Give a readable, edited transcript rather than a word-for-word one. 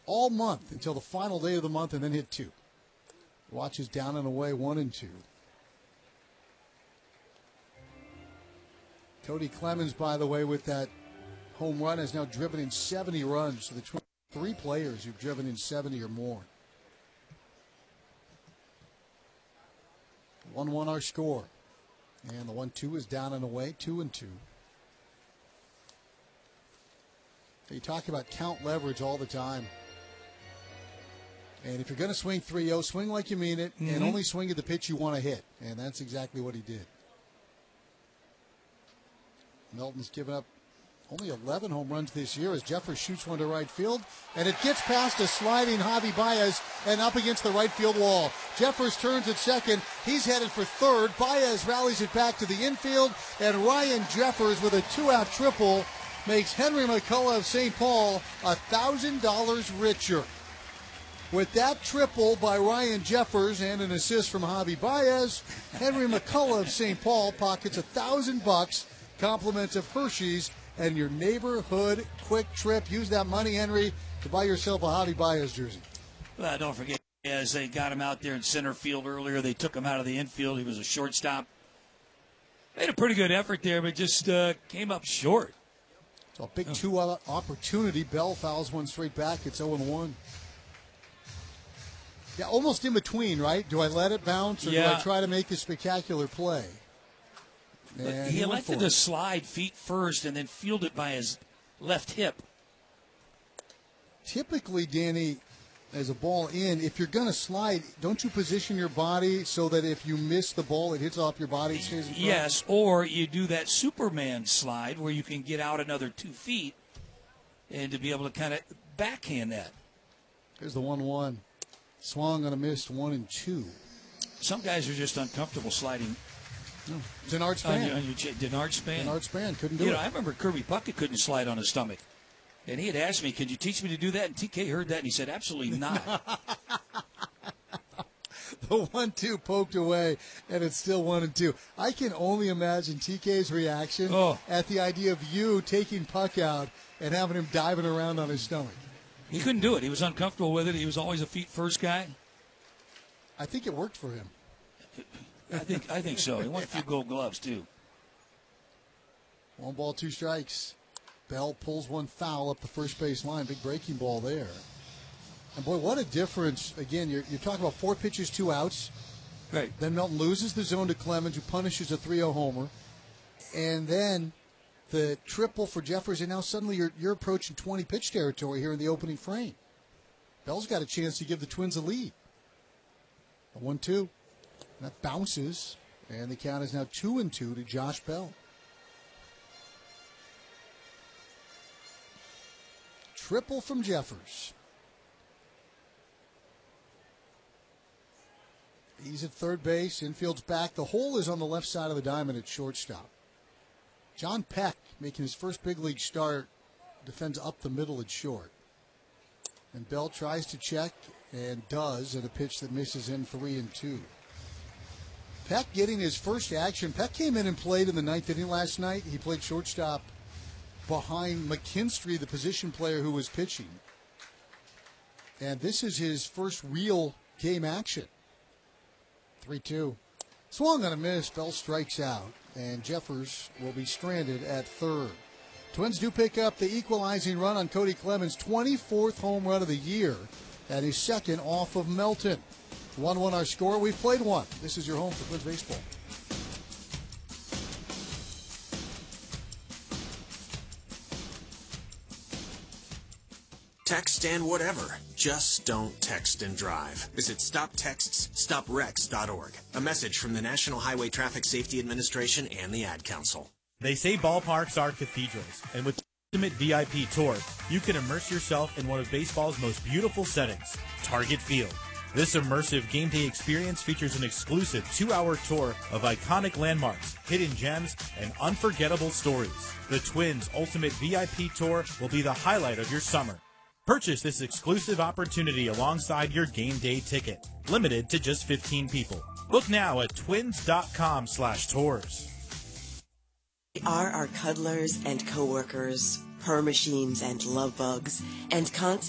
all month until the final day of the month and then hit 2. Watches down and away 1 and 2. Cody Clemens, by the way, with that home run, has now driven in 70 runs. So the 3 players who've driven in 70 or more. 1-1 our score. And the 1-2 is down and away, 2 and 2. You talk about count leverage all the time. And if you're going to swing 3-0, swing like you mean it, and only swing at the pitch you want to hit. And that's exactly what he did. Melton's given up only 11 home runs this year as Jeffers shoots one to right field. And it gets past a sliding Javi Baez and up against the right field wall. Jeffers turns at second. He's headed for third. Baez rallies it back to the infield. And Ryan Jeffers with a 2-out triple makes Henry McCullough of St. Paul $1,000 richer. With that triple by Ryan Jeffers and an assist from Javi Baez, Henry McCullough of St. Paul pockets $1,000, compliments of Hershey's and your neighborhood quick trip. Use that money, Henry, to buy yourself a Javi Baez jersey. Well, don't forget, as they got him out there in center field earlier, they took him out of the infield. He was a shortstop. Made a pretty good effort there, but just came up short. So a big 2-out opportunity. Bell fouls one straight back. It's 0-1. Yeah, almost in between, right? Do I let it bounce or do I try to make a spectacular play? And he elected to slide feet first and then field it by his left hip. Typically, Danny, as a ball in, if you're going to slide, don't you position your body so that if you miss the ball, it hits off your body and stays in front? Yes, or you do that Superman slide where you can get out another 2 feet and to be able to kind of backhand that. Here's the 1-1. Swung on a missed 1 and 2. Some guys are just uncomfortable sliding. Denard Span. Denard Span. Denard Span couldn't do it. I remember Kirby Puckett couldn't slide on his stomach. And he had asked me, could you teach me to do that? And TK heard that, and he said, absolutely not. The 1-2 poked away, and it's still 1 and 2. I can only imagine TK's reaction at the idea of you taking Puck out and having him diving around on his stomach. He couldn't do it. He was uncomfortable with it. He was always a feet-first guy. I think it worked for him. I think so. He won a few gold gloves, too. 1 ball, 2 strikes. Bell pulls one foul up the first base line. Big breaking ball there. And, boy, what a difference. Again, you're talking about 4 pitches, 2 outs. Right. Then Melton loses the zone to Clemens, who punishes a 3-0 homer. And then the triple for Jeffers, and now suddenly you're approaching 20-pitch territory here in the opening frame. Bell's got a chance to give the Twins a lead. A 1-2. That bounces, and the count is now 2 and 2 to Josh Bell. Triple from Jeffers. He's at third base. Infield's back. The hole is on the left side of the diamond at shortstop. John Peck, making his first big league start, defends up the middle at short. And Bell tries to check and does at a pitch that misses in 3 and 2. Peck getting his first action. Peck came in and played in the 9th inning last night. He played shortstop behind McKinstry, the position player who was pitching. And this is his first real game action. 3-2. Swung on a miss. Bell strikes out. And Jeffers will be stranded at third. Twins do pick up the equalizing run on Cody Clemens' 24th home run of the year. And his second off of Melton. 1-1 our score. We've played one. This is your home for Twins baseball. Text and whatever. Just don't text and drive. Visit StopTextsStopWrecks.org. A message from the National Highway Traffic Safety Administration and the Ad Council. They say ballparks are cathedrals, and with the Ultimate VIP Tour, you can immerse yourself in one of baseball's most beautiful settings, Target Field. This immersive game day experience features an exclusive 2-hour tour of iconic landmarks, hidden gems, and unforgettable stories. The Twins Ultimate VIP Tour will be the highlight of your summer. Purchase this exclusive opportunity alongside your game day ticket, limited to just 15 people. Book now at twins.com/tours. They are our cuddlers and coworkers, purr machines and love bugs, and constant